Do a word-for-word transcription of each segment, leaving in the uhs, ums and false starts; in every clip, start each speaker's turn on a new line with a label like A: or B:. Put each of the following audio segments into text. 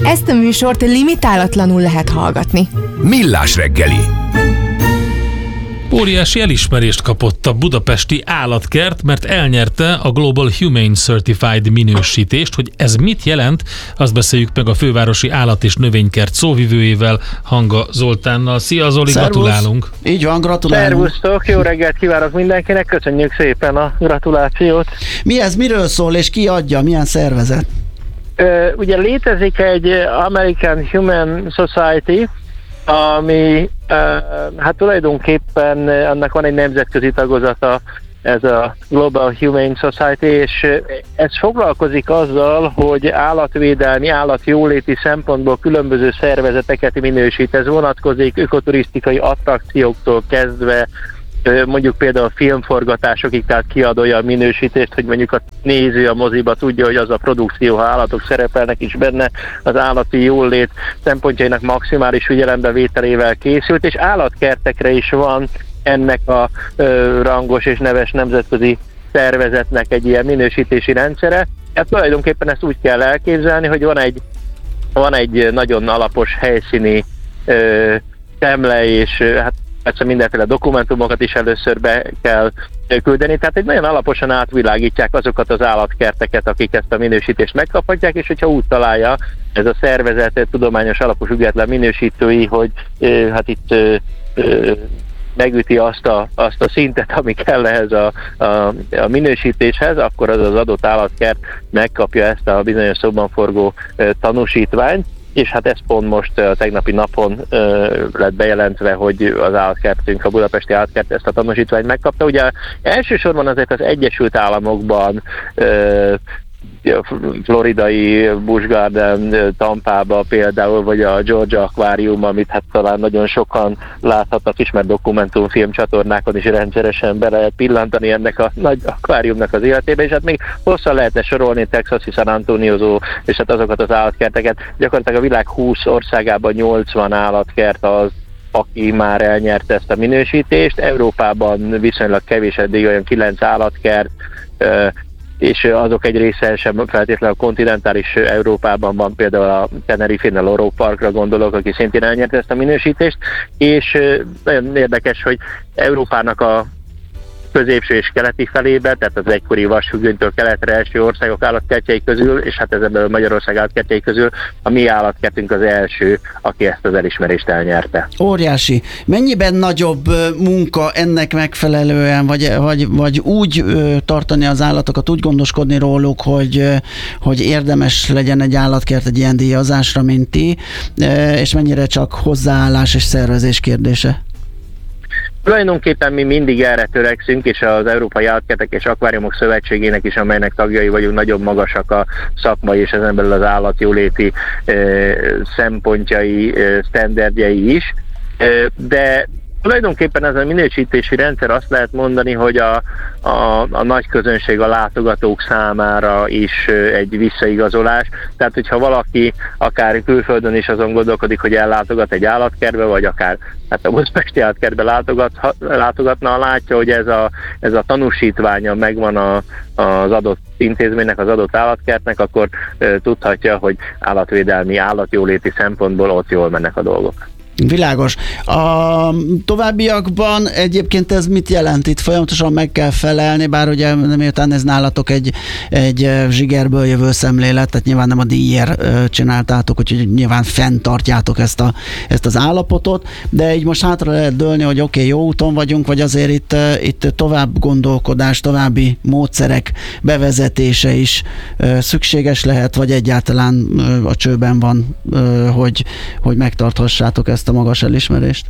A: Ezt a műsort limitálatlanul lehet hallgatni.
B: Millás reggeli.
C: Óriási elismerést kapott a budapesti állatkert, mert elnyerte a Global Humane Certified minősítést. Hogy ez mit jelent, azt beszéljük meg a fővárosi állat- és növénykert szóvivőjével, Hanga Zoltánnal. Szia Zoli,
D: Szervusz.
C: Gratulálunk!
D: Így van, gratulálunk!
E: Szervusztok, jó reggelt kívánok mindenkinek, köszönjük szépen a gratulációt!
D: Mi ez, miről szól és ki adja, milyen szervezet?
E: Ö, ugye létezik egy American Humane Society, ami ö, hát tulajdonképpen annak van egy nemzetközi tagozata, ez a Global Humane Society, és ez foglalkozik azzal, hogy állatvédelmi, állatjóléti szempontból különböző szervezeteket minősít. Ez vonatkozik ökoturisztikai attrakcióktól kezdve, mondjuk például a filmforgatásokig, tehát kiadója a minősítést, hogy mondjuk a néző a moziba tudja, hogy az a produkció, ha állatok szerepelnek is benne, az állati jólét szempontjainak maximális figyelembevételével készült, és állatkertekre is van ennek a ö, rangos és neves nemzetközi szervezetnek egy ilyen minősítési rendszere. Hát tulajdonképpen ezt úgy kell elképzelni, hogy van egy, van egy nagyon alapos helyszíni ö, temle, és hát persze mindenféle dokumentumokat is először be kell küldeni, tehát egy nagyon alaposan átvilágítják azokat az állatkerteket, akik ezt a minősítést megkaphatják, és hogyha úgy találja ez a szervezet tudományos alapú független minősítői, hogy euh, hát itt euh, megüti azt a, azt a szintet, ami kell ehhez a, a, a minősítéshez, akkor az az adott állatkert megkapja ezt a bizonyos szóban forgó e, tanúsítványt, és hát ez pont most a tegnapi napon e, lett bejelentve, hogy az állatkertünk, a budapesti állatkert ezt a tanúsítványt megkapta. Ugye elsősorban azért az Egyesült Államokban, e, floridai Busch Garden, Tampába például, vagy a Georgia Aquarium, amit hát talán nagyon sokan láthatnak, ismert dokumentumfilm csatornákon is rendszeresen be lehet pillantani ennek a nagy akváriumnak az életébe, és hát még hosszan lehetne sorolni Texasi, San Antonio, és hát azokat az állatkerteket. Gyakorlatilag a világ húsz országában nyolcvan állatkert az, aki már elnyerte ezt a minősítést. Európában viszonylag kevés, eddig olyan kilenc állatkert, és azok egy része sem feltétlenül a kontinentális Európában van, például a Tenerife-n a Loro Parkra gondolok, aki szintén elnyerte ezt a minősítést, és nagyon érdekes, hogy Európának a középső és keleti felébe, tehát az egykori vasfüggönytől keletre első országok állatkertjei közül, és hát ezen belül Magyarország állatkertjei közül a mi állatkertünk az első, aki ezt az elismerést elnyerte.
D: Óriási. Mennyiben nagyobb munka ennek megfelelően, vagy, vagy, vagy úgy tartani az állatokat, úgy gondoskodni róluk, hogy, hogy érdemes legyen egy állatkert egy ilyen díjazásra, mint ti, és mennyire csak hozzáállás és szervezés kérdése?
E: Tulajdonképpen mi mindig erre törekszünk, és az Európai Állatkertek és Akváriumok Szövetségének is, amelynek tagjai vagyunk, nagyon magasak a szakmai és ezen belül az állatjóléti e, szempontjai, e, sztenderdjei is, e, de tulajdonképpen ez a minősítési rendszer azt lehet mondani, hogy a, a, a nagy közönség, a látogatók számára is egy visszaigazolás. Tehát, hogyha valaki akár külföldön is azon gondolkodik, hogy ellátogat egy állatkertbe, vagy akár hát a budapesti állatkertbe látogat, látogatna, látja, hogy ez a, ez a tanúsítványa megvan a, az adott intézménynek, az adott állatkertnek, akkor e, tudhatja, hogy állatvédelmi, állatjóléti szempontból ott jól mennek a dolgok.
D: Világos. A továbbiakban egyébként ez mit jelent? Itt folyamatosan meg kell felelni, bár ugye miután ez nálatok egy, egy zsigerből jövő szemlélet, tehát nyilván nem a díjért csináltátok, úgyhogy nyilván fenntartjátok ezt, a, ezt az állapotot, de így most hátra lehet dőlni, hogy oké, okay, jó úton vagyunk, vagy azért itt, itt tovább gondolkodás, további módszerek bevezetése is szükséges lehet, vagy egyáltalán a csőben van, hogy, hogy megtarthassátok ezt a magas elismerést?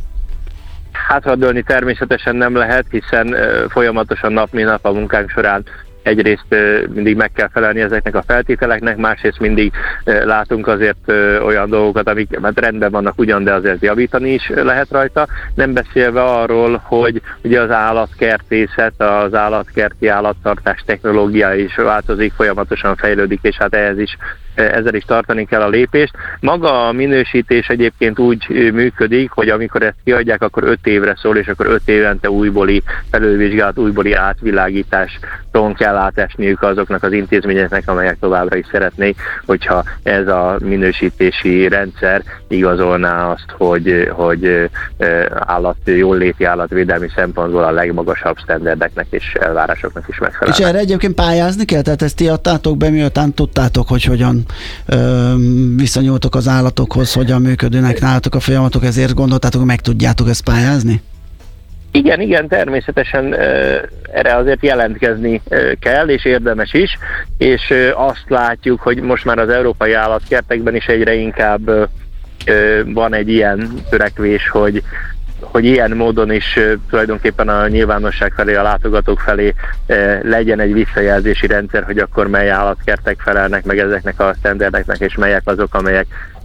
E: Hátradőlni természetesen nem lehet, hiszen uh, folyamatosan nap mint nap a munkánk során egyrészt uh, mindig meg kell felelni ezeknek a feltételeknek, másrészt mindig uh, látunk azért uh, olyan dolgokat, amik hát rendben vannak ugyan, de azért javítani is lehet rajta. Nem beszélve arról, hogy ugye az állatkertészet, az állatkerti állattartás technológia is változik, folyamatosan fejlődik, és hát ehhez is ezzel is tartani kell a lépést. Maga a minősítés egyébként úgy működik, hogy amikor ezt kiadják, akkor öt évre szól, és akkor öt évente újbóli felülvizsgálat, újbóli átvilágításon kell átesniük azoknak az intézményeknek, amelyek továbbra is szeretnék, hogyha ez a minősítési rendszer igazolná azt, hogy, hogy állat, jóléti állatvédelmi szempontból a legmagasabb sztenderdeknek és elvárásoknak is megfelel.
D: És erre egyébként pályázni kell? Tehát ezt ti adtátok be, miután tudtátok, hogy hogyan ö, viszonyultok az állatokhoz, hogyan működőnek nálatok a folyamatok, ezért gondoltátok, hogy meg tudjátok ezt pályázni?
E: Igen, igen, természetesen erre azért jelentkezni kell, és érdemes is, és azt látjuk, hogy most már az európai állatkertekben is egyre inkább van egy ilyen törekvés, hogy hogy ilyen módon is tulajdonképpen a nyilvánosság felé, a látogatók felé legyen egy visszajelzési rendszer, hogy akkor mely állatkertek felelnek meg ezeknek a sztenderdeknek, és melyek azok, amelyek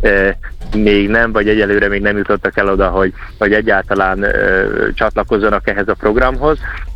E: még nem, vagy egyelőre még nem jutottak el oda, hogy, hogy egyáltalán csatlakozzanak ehhez a programhoz.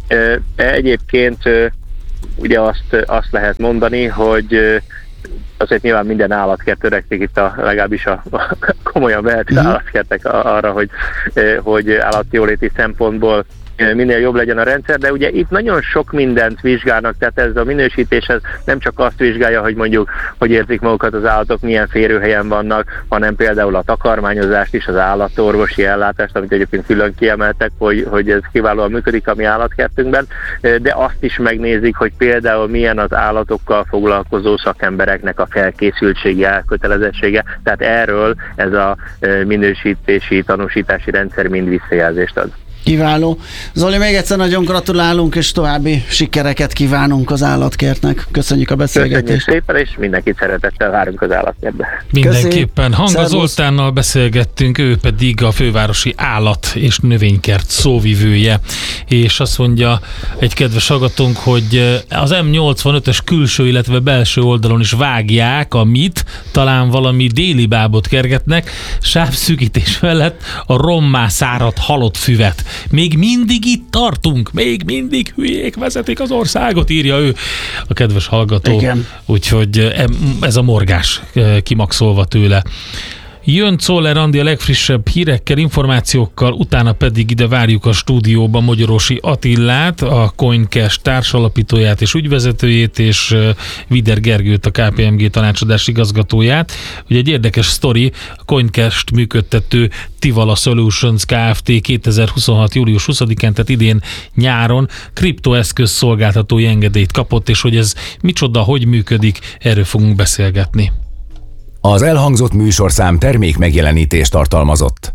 E: Egyébként ugye azt, azt lehet mondani, hogy azért nyilván minden állatkert törekszik itt a, legalábbis a, a komolyan vehető uh-huh. állatkertek arra, hogy, hogy állatjóléti szempontból minél jobb legyen a rendszer, de ugye itt nagyon sok mindent vizsgálnak, tehát ez a minősítés ez nem csak azt vizsgálja, hogy mondjuk, hogy érzik magukat az állatok, milyen férőhelyen vannak, hanem például a takarmányozást is, az állatorvosi ellátást, amit egyébként külön kiemeltek, hogy, hogy ez kiválóan működik a mi állatkertünkben, de azt is megnézik, hogy például milyen az állatokkal foglalkozó szakembereknek a felkészültségi elkötelezettsége, tehát erről ez a minősítési, tanúsítási rendszer mind visszajelzést ad.
D: Kiváló. Zoli, még egyszer nagyon gratulálunk, és további sikereket kívánunk az állatkertnek. Köszönjük a beszélgetést.
E: Köszönjük szépen, és mindenkit szeretettel várunk az állatkertbe.
C: Mindenképpen. Hanga Zoltánnal beszélgettünk, ő pedig a fővárosi állat- és növénykert szóvivője. És azt mondja egy kedves hallgatónk, hogy az M nyolcvanötös külső, illetve belső oldalon is vágják, amit talán valami déli bábot kergetnek, sávszűkítés mellett a rommá száradt halott füvet. Még mindig itt tartunk, még mindig hülyék vezetik az országot, írja ő, a kedves hallgató.
D: Igen.
C: Úgyhogy ez a morgás kimaxolva tőle. Jön Czoller Andi a legfrissebb hírekkel, információkkal, utána pedig ide várjuk a stúdióba Magyarósi Attillát, a CoinCash társalapítóját és ügyvezetőjét, és Vider Gergőt, a ká pé em gé tanácsadás igazgatóját. Ugye egy érdekes sztori, a CoinCash-t működtető Tivala Solutions Kft. kétezer-huszonhat. július huszadikán, tehát idén nyáron kriptoeszköz szolgáltatói engedélyt kapott, és hogy ez micsoda, hogy működik, erről fogunk beszélgetni.
B: Az elhangzott műsorszám termék megjelenítést tartalmazott.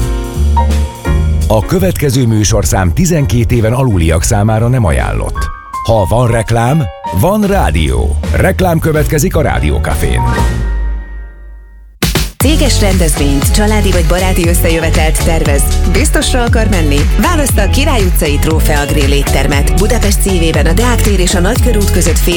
B: A következő műsorszám tizenkét éven aluliak számára nem ajánlott. Ha van reklám, van rádió. Reklám következik a Rádiókafén.
F: Céges rendezvényt, családi vagy baráti összejövetelt tervez. Biztosra akar menni? Választa a Király utcai Trófea Grill éttermet. Budapest szívében a Deák tér és a Nagykörút között fél